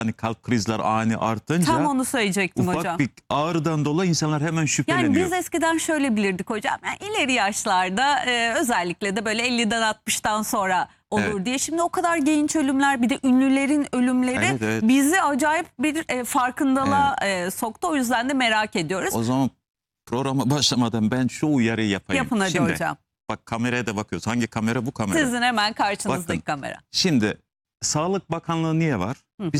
Hani kalp krizler ani artınca Tam onu söyleyecektim ufak hocam. bir ağrıdan dolayı insanlar hemen Yani şüpheleniyor. biz eskiden şöyle bilirdik hocam. Yani ileri yaşlarda özellikle de böyle 50'den 60'tan sonra olur Evet. diye. Şimdi o kadar genç ölümler, bir de ünlülerin ölümleri Evet, evet. bizi acayip bir farkındalığa soktu. O yüzden de merak ediyoruz. O zaman programa başlamadan ben şu uyarıyı yapayım. Yapın hadi Şimdi, hocam. bak kameraya da bakıyoruz. Hangi kamera? Bu kamera. Sizin hemen karşınızdaki Bakın. kamera. Şimdi Sağlık Bakanlığı niye var?